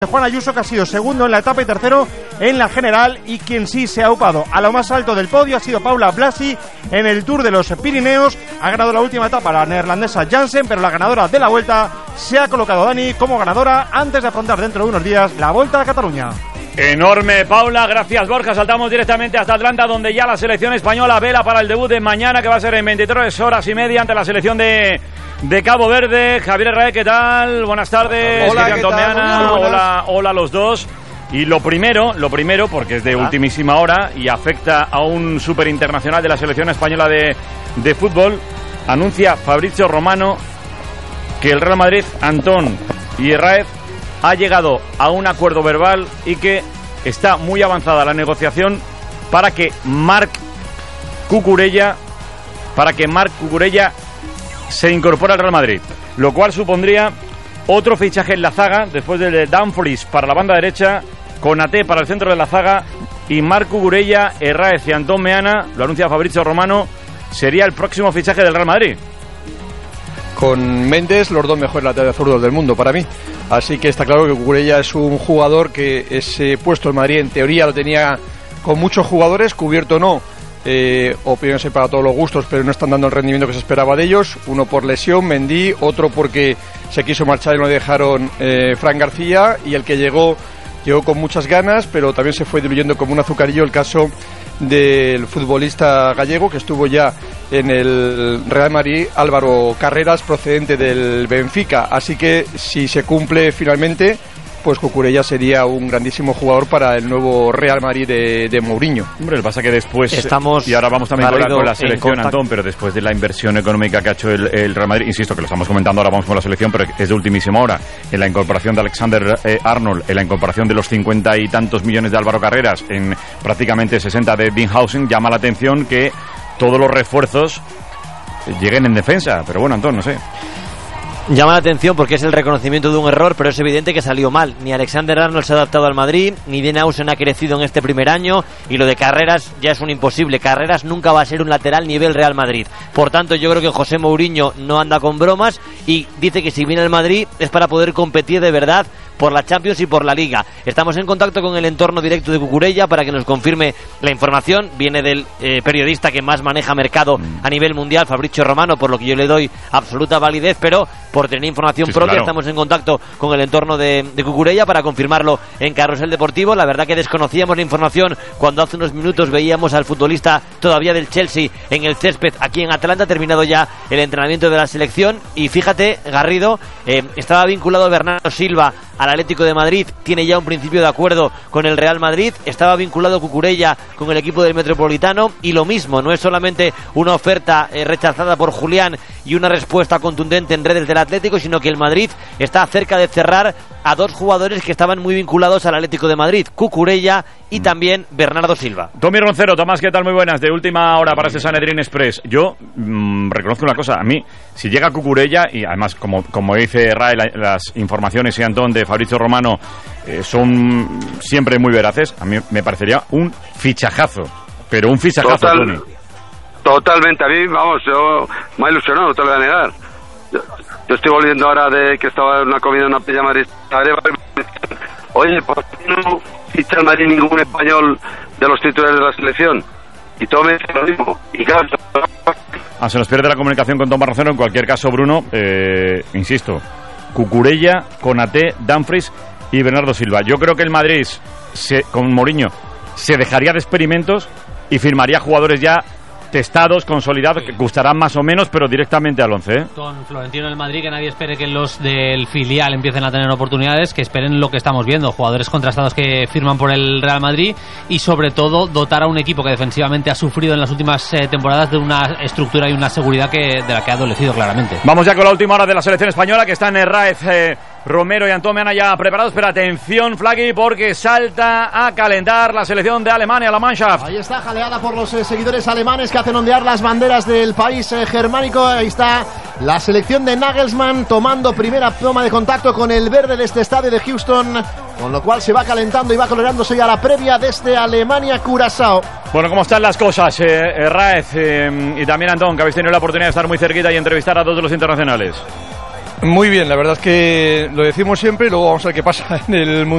Juan Ayuso, que ha sido segundo en la etapa y tercero en la general, y quien sí se ha upado a lo más alto del podio ha sido Paula Blasi en el Tour de los Pirineos. Ha ganado la última etapa la neerlandesa Jansen, pero la ganadora de la Vuelta se ha colocado, Dani, como ganadora antes de afrontar dentro de unos días la Vuelta a Cataluña. Enorme, Paula, gracias Borja. Saltamos directamente hasta Atlanta, donde ya la selección española vela para el debut de mañana, que va a ser en 23 horas y media ante la selección de Cabo Verde. Javier Herrera, ¿qué tal? Buenas tardes. Hola, ¿qué tal? Hola los dos. Y lo primero, porque es de ultimísima hora y afecta a un súper internacional de la selección española de fútbol, anuncia Fabrizio Romano que el Real Madrid, Antón y Herrera, ha llegado a un acuerdo verbal y que está muy avanzada la negociación para que Marc Cucurella se incorpore al Real Madrid, lo cual supondría otro fichaje en la zaga después del de Dumfries para la banda derecha, Konaté para el centro de la zaga y Marc Cucurella, Herrera y Antón Meana, lo anuncia Fabrizio Romano, sería el próximo fichaje del Real Madrid. Con Méndez, los dos mejores laterales zurdos del mundo para mí. Así que está claro que Cucurella es un jugador que ese puesto en Madrid en teoría lo tenía con muchos jugadores, cubierto o no. Opiniones para todos los gustos, pero no están dando el rendimiento que se esperaba de ellos. Uno por lesión, Mendy, otro porque se quiso marchar y no le dejaron Fran García, y el que llegó con muchas ganas, pero también se fue diluyendo como un azucarillo, el caso del futbolista gallego que estuvo ya en el Real Madrid, Álvaro Carreras, procedente del Benfica. Así que si se cumple finalmente, pues Cucurella sería un grandísimo jugador para el nuevo Real Madrid de Mourinho. Hombre, lo que pasa es que después estamos, y ahora vamos también con la selección, Antón, pero después de la inversión económica que ha hecho el Real Madrid, insisto que lo estamos comentando, ahora vamos con la selección, pero es de ultimísima hora, en la incorporación de Alexander Arnold, en la incorporación de los 50 y tantos millones de Álvaro Carreras, en prácticamente 60 de Binghausen, llama la atención que todos los refuerzos lleguen en defensa, pero bueno, Antón, no sé. Llama la atención porque es el reconocimiento de un error, pero es evidente que salió mal. Ni Alexander Arnold se ha adaptado al Madrid, ni Binghausen ha crecido en este primer año, y lo de Carreras ya es un imposible. Carreras nunca va a ser un lateral nivel Real Madrid. Por tanto, yo creo que José Mourinho no anda con bromas y dice que si viene al Madrid es para poder competir de verdad por la Champions y por la Liga. Estamos en contacto con el entorno directo de Cucurella para que nos confirme la información. Viene del periodista que más maneja mercado a nivel mundial, Fabrizio Romano, por lo que yo le doy absoluta validez, pero por tener información propia, claro, estamos en contacto con el entorno de Cucurella para confirmarlo en Carrusel Deportivo. La verdad que desconocíamos la información cuando hace unos minutos veíamos al futbolista todavía del Chelsea en el césped aquí en Atlanta, terminado ya el entrenamiento de la selección. Y fíjate, Garrido, estaba vinculado Bernardo Silva al Atlético de Madrid, tiene ya un principio de acuerdo con el Real Madrid, estaba vinculado Cucurella con el equipo del Metropolitano, y lo mismo, no es solamente una oferta rechazada por Julián y una respuesta contundente en redes del Atlético, sino que el Madrid está cerca de cerrar a dos jugadores que estaban muy vinculados al Atlético de Madrid, Cucurella y también Bernardo Silva. Tommy Roncero, Tomás, ¿qué tal? Muy buenas, de última hora para este Sanedrín Express. Yo reconozco una cosa, a mí, si llega Cucurella, y además, como dice Rae, las informaciones y Antón de Fabrizio Romano son siempre muy veraces, a mí me parecería un fichajazo, pero un fichajazo, Tony. Totalmente, a mí, vamos, yo me ha ilusionado, no te lo voy a negar. Yo estoy volviendo ahora de que estaba en una comida en una playa Madrid. Oye, ¿por qué no ficha el Madrid ningún español de los titulares de la selección? Y todo me dice lo mismo. Y claro, se nos pierde la comunicación con Tomás Roncero. En cualquier caso, Bruno, insisto, Cucurella, Konaté, Dumfries y Bernardo Silva. Yo creo que el Madrid, con Mourinho, se dejaría de experimentos y firmaría jugadores ya testados, consolidados, que gustarán más o menos, pero directamente al 11. Con Florentino del Madrid, que nadie espere que los del filial empiecen a tener oportunidades, que esperen lo que estamos viendo, jugadores contrastados que firman por el Real Madrid, y sobre todo dotar a un equipo que defensivamente ha sufrido en las últimas temporadas de una estructura y una seguridad de la que ha adolecido claramente. Vamos ya con la última hora de la selección española, que están Herrera, Romero y Antón Meana ya preparados, pero atención, Flagui, porque salta a calentar la selección de Alemania, la Mannschaft. Ahí está, jaleada por los seguidores alemanes que hacen ondear las banderas del país germánico. Ahí está la selección de Nagelsmann tomando primera toma de contacto con el verde de este estadio de Houston, con lo cual se va calentando y va colorándose ya la previa desde Alemania-Curazao. Bueno, ¿cómo están las cosas? Raez y también Antón, que habéis tenido la oportunidad de estar muy cerquita y entrevistar a todos los internacionales. Muy bien, la verdad es que lo decimos siempre y luego vamos a ver qué pasa en el Mundial.